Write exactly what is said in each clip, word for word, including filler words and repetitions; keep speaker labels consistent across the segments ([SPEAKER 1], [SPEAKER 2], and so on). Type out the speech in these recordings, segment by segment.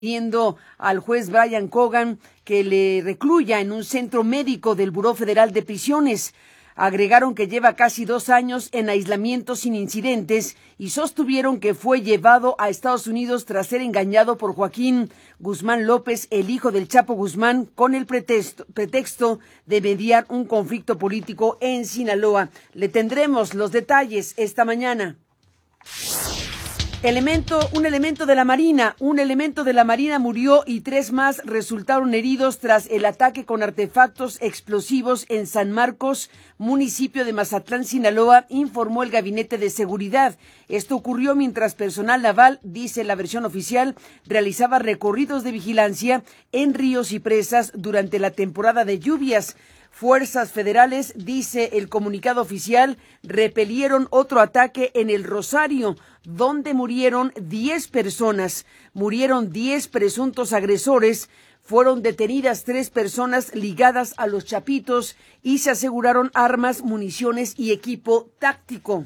[SPEAKER 1] pidiendo al juez Brian Cogan que le recluya en un centro médico del Buró Federal de Prisiones. Agregaron que lleva casi dos años en aislamiento sin incidentes y sostuvieron que fue llevado a Estados Unidos tras ser engañado por Joaquín Guzmán López, el hijo del Chapo Guzmán, con el pretexto, pretexto de mediar un conflicto político en Sinaloa. Le tendremos los detalles esta mañana. Elemento, un elemento de la Marina, un elemento de la Marina murió y tres más resultaron heridos tras el ataque con artefactos explosivos en San Marcos, municipio de Mazatlán, Sinaloa, informó el Gabinete de Seguridad. Esto ocurrió mientras personal naval, dice la versión oficial, realizaba recorridos de vigilancia en ríos y presas durante la temporada de lluvias. Fuerzas federales, dice el comunicado oficial, repelieron otro ataque en el Rosario, donde murieron diez personas. Murieron diez presuntos agresores. Fueron detenidas tres personas ligadas a los Chapitos y se aseguraron armas, municiones y equipo táctico.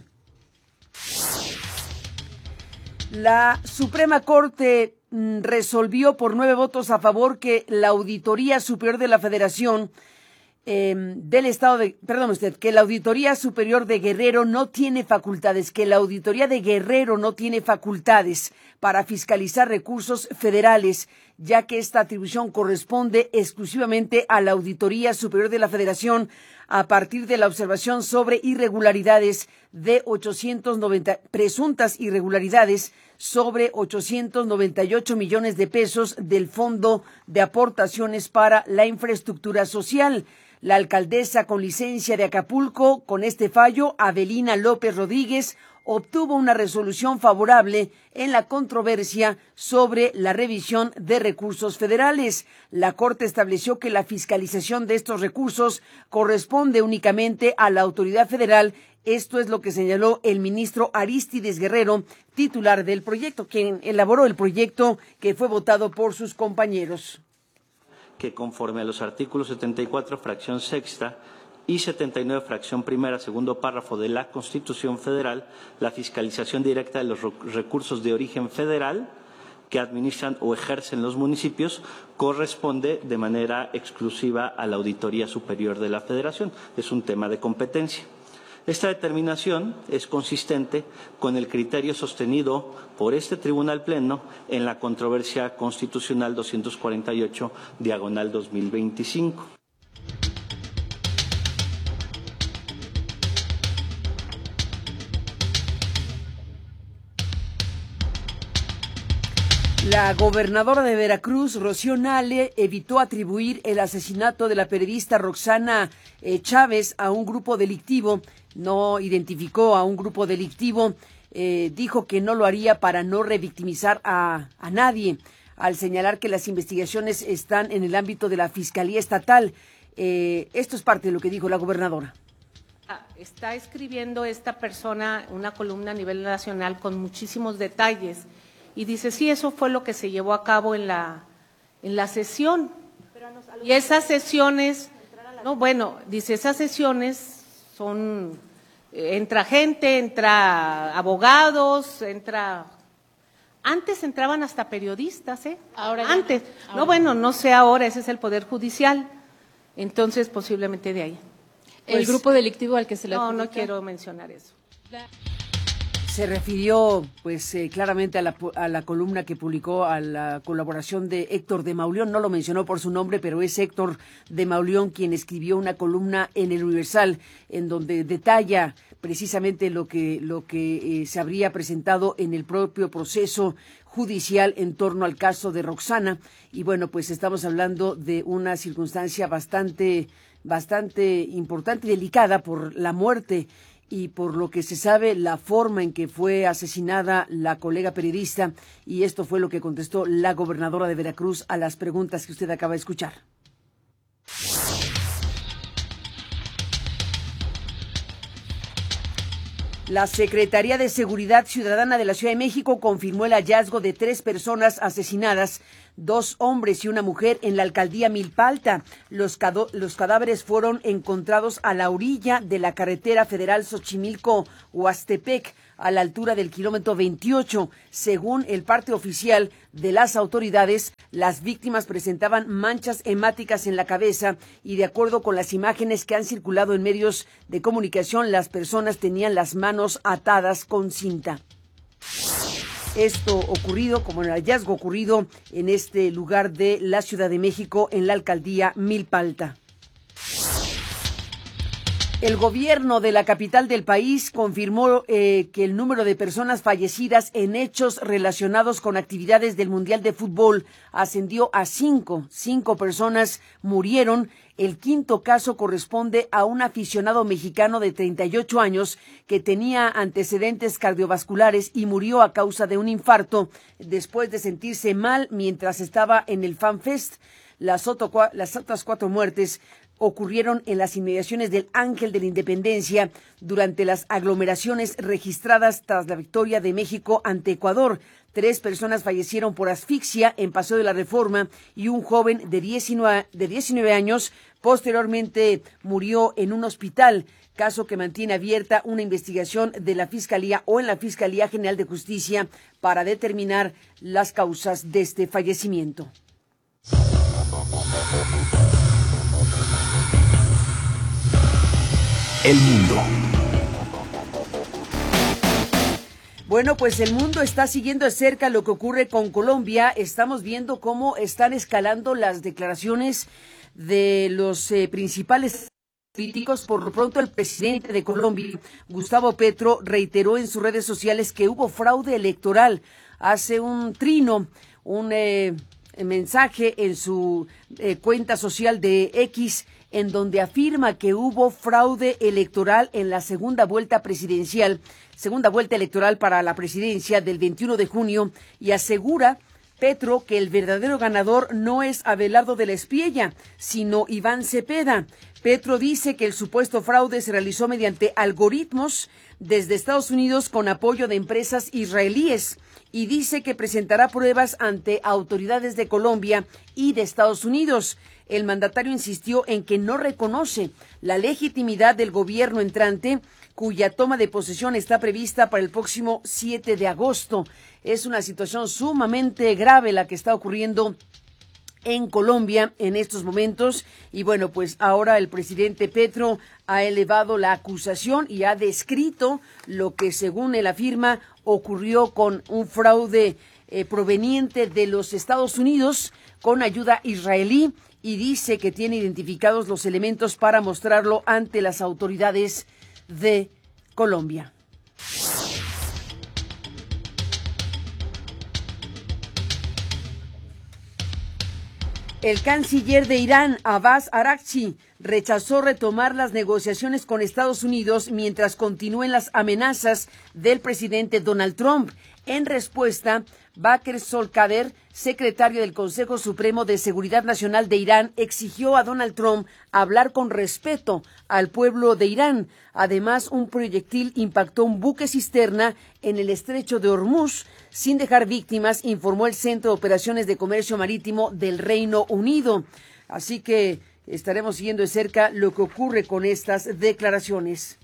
[SPEAKER 1] La Suprema Corte mm, resolvió por nueve votos a favor que la Auditoría Superior de la Federación Eh, del Estado de, perdón usted, que la Auditoría Superior de Guerrero no tiene facultades, que la Auditoría de Guerrero no tiene facultades para fiscalizar recursos federales, ya que esta atribución corresponde exclusivamente a la Auditoría Superior de la Federación a partir de la observación sobre irregularidades de ochocientos noventa, presuntas irregularidades sobre ochocientos noventa y ocho millones de pesos del Fondo de Aportaciones para la Infraestructura Social. La alcaldesa con licencia de Acapulco, con este fallo, Avelina López Rodríguez, obtuvo una resolución favorable en la controversia sobre la revisión de recursos federales. La Corte estableció que la fiscalización de estos recursos corresponde únicamente a la autoridad federal. Esto es lo que señaló el ministro Arístides Guerrero, titular del proyecto, quien elaboró el proyecto que fue votado por sus compañeros.
[SPEAKER 2] Que conforme a los artículos setenta y cuatro, fracción sexta, y setenta y nueve, fracción primera, segundo párrafo de la Constitución Federal, la fiscalización directa de los recursos de origen federal que administran o ejercen los municipios corresponde de manera exclusiva a la Auditoría Superior de la Federación. Es un tema de competencia. Esta determinación es consistente con el criterio sostenido por este Tribunal Pleno en la controversia constitucional doscientos cuarenta y ocho, diagonal dos mil veinticinco.
[SPEAKER 1] La gobernadora de Veracruz, Rocío Nale, evitó atribuir el asesinato de la periodista Roxana eh, Chávez a un grupo delictivo. No identificó a un grupo delictivo. Eh, dijo que no lo haría para no revictimizar a, a nadie, al señalar que las investigaciones están en el ámbito de la Fiscalía Estatal. Eh, esto es parte de lo que dijo la gobernadora.
[SPEAKER 3] Está escribiendo esta persona una columna a nivel nacional con muchísimos detalles. Y dice, sí, eso fue lo que se llevó a cabo en la, en la sesión. Y esas sesiones, no, bueno, dice, esas sesiones son, entra gente, entra abogados, entra, antes entraban hasta periodistas, ¿eh? Ahora antes, ahora. No, bueno, no sé ahora, ese es el Poder Judicial, entonces posiblemente de ahí.
[SPEAKER 4] ¿El pues, grupo delictivo al que se le
[SPEAKER 3] No, no quiero mencionar eso.
[SPEAKER 1] Se refirió pues eh, claramente a la, a la columna que publicó, a la colaboración de Héctor de Mauleón. No lo mencionó por su nombre, pero es Héctor de Mauleón quien escribió una columna en el Universal en donde detalla precisamente lo que, lo que eh, se habría presentado en el propio proceso judicial en torno al caso de Roxana. Y bueno, pues estamos hablando de una circunstancia bastante, bastante importante y delicada por la muerte y por lo que se sabe la forma en que fue asesinada la colega periodista, y esto fue lo que contestó la gobernadora de Veracruz a las preguntas que usted acaba de escuchar. La Secretaría de Seguridad Ciudadana de la Ciudad de México confirmó el hallazgo de tres personas asesinadas, dos hombres y una mujer, en la alcaldía Milpalta. Los, los cadáveres fueron encontrados a la orilla de la carretera federal Xochimilco-Huastepec, a la altura del kilómetro veintiocho. Según el parte oficial de las autoridades, las víctimas presentaban manchas hemáticas en la cabeza y, de acuerdo con las imágenes que han circulado en medios de comunicación, las personas tenían las manos atadas con cinta. Esto ocurrido, como el hallazgo ocurrido en este lugar de la Ciudad de México, en la alcaldía Milpa Alta. El gobierno de la capital del país confirmó eh, que el número de personas fallecidas en hechos relacionados con actividades del Mundial de Fútbol ascendió a cinco. Cinco personas murieron. El quinto caso corresponde a un aficionado mexicano de treinta y ocho años que tenía antecedentes cardiovasculares y murió a causa de un infarto después de sentirse mal mientras estaba en el Fan Fest. Las, otro, las otras cuatro muertes ocurrieron en las inmediaciones del Ángel de la Independencia durante las aglomeraciones registradas tras la victoria de México ante Ecuador. Tres personas fallecieron por asfixia en Paseo de la Reforma y un joven de diecinueve, de diecinueve años posteriormente murió en un hospital, caso que mantiene abierta una investigación de la Fiscalía o en la Fiscalía General de Justicia para determinar las causas de este fallecimiento.
[SPEAKER 5] El mundo.
[SPEAKER 1] Bueno, pues el mundo está siguiendo de cerca lo que ocurre con Colombia. Estamos viendo cómo están escalando las declaraciones de los eh, principales políticos. Por lo pronto, el presidente de Colombia, Gustavo Petro, reiteró en sus redes sociales que hubo fraude electoral. Hace un trino, un eh, mensaje en su eh, cuenta social de X, en donde afirma que hubo fraude electoral en la segunda vuelta presidencial, segunda vuelta electoral para la presidencia del veintiuno de junio, y asegura Petro que el verdadero ganador no es Abelardo de la Espriella, sino Iván Cepeda. Petro dice que el supuesto fraude se realizó mediante algoritmos desde Estados Unidos con apoyo de empresas israelíes y dice que presentará pruebas ante autoridades de Colombia y de Estados Unidos. El mandatario insistió en que no reconoce la legitimidad del gobierno entrante, cuya toma de posesión está prevista para el próximo siete de agosto. Es una situación sumamente grave la que está ocurriendo en Colombia en estos momentos. Y bueno, pues ahora el presidente Petro ha elevado la acusación y ha descrito lo que, según él afirma, ocurrió con un fraude eh, proveniente de los Estados Unidos con ayuda israelí, y dice que tiene identificados los elementos para mostrarlo ante las autoridades de Colombia. El canciller de Irán, Abbas Araghchi, rechazó retomar las negociaciones con Estados Unidos mientras continúen las amenazas del presidente Donald Trump. En respuesta, Baker Solkader, secretario del Consejo Supremo de Seguridad Nacional de Irán, exigió a Donald Trump hablar con respeto al pueblo de Irán. Además, un proyectil impactó un buque cisterna en el estrecho de Hormuz sin dejar víctimas, informó el Centro de Operaciones de Comercio Marítimo del Reino Unido. Así que estaremos siguiendo de cerca lo que ocurre con estas declaraciones.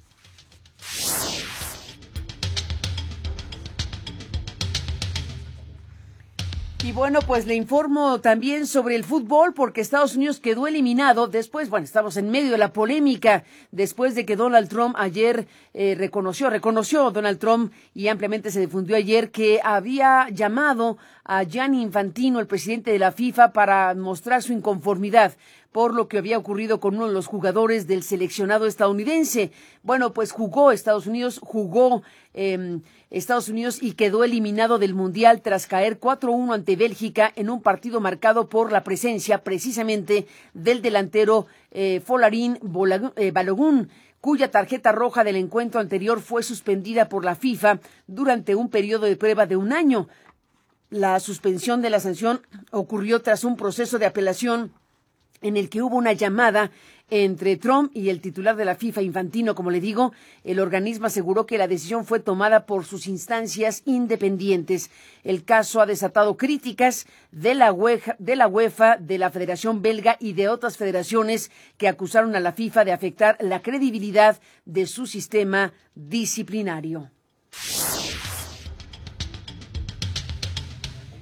[SPEAKER 1] Y bueno, pues le informo también sobre el fútbol, porque Estados Unidos quedó eliminado después, bueno, estamos en medio de la polémica, después de que Donald Trump ayer eh, reconoció, reconoció Donald Trump y ampliamente se difundió ayer que había llamado a Gianni Infantino, el presidente de la FIFA, para mostrar su inconformidad por lo que había ocurrido con uno de los jugadores del seleccionado estadounidense. Bueno, pues jugó Estados Unidos, jugó eh, Estados Unidos y quedó eliminado del Mundial tras caer cuatro uno ante Bélgica en un partido marcado por la presencia precisamente del delantero eh, Folarin Balogun, cuya tarjeta roja del encuentro anterior fue suspendida por la FIFA durante un periodo de prueba de un año. La suspensión de la sanción ocurrió tras un proceso de apelación en el que hubo una llamada entre Trump y el titular de la FIFA, Infantino. Como le digo, el organismo aseguró que la decisión fue tomada por sus instancias independientes. El caso ha desatado críticas de la UEFA, de la UEFA, de la Federación Belga y de otras federaciones que acusaron a la FIFA de afectar la credibilidad de su sistema disciplinario.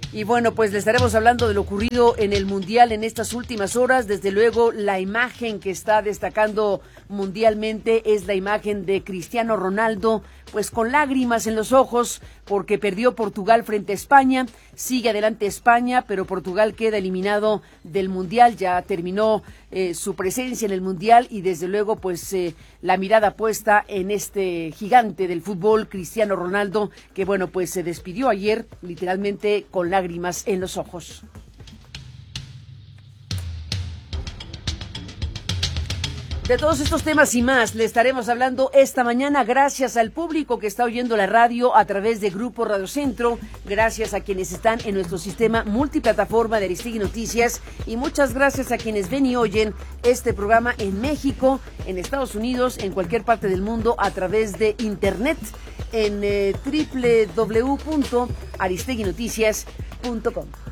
[SPEAKER 1] Y bueno, pues le estaremos hablando de lo ocurrido en el Mundial en estas últimas horas. Desde luego, la imagen que está destacando mundialmente es la imagen de Cristiano Ronaldo, pues con lágrimas en los ojos, porque perdió Portugal frente a España. Sigue adelante España, pero Portugal queda eliminado del Mundial. Ya terminó eh, su presencia en el Mundial y desde luego, pues eh, la mirada puesta en este gigante del fútbol, Cristiano Ronaldo, que bueno, pues se despidió ayer literalmente con lágrimas en los ojos. De todos estos temas y más le estaremos hablando esta mañana, gracias al público que está oyendo la radio a través de Grupo Radio Centro, gracias a quienes están en nuestro sistema multiplataforma de Aristegui Noticias y muchas gracias a quienes ven y oyen este programa en México, en Estados Unidos, en cualquier parte del mundo a través de internet en eh, doble u doble u doble u punto aristegui noticias punto com.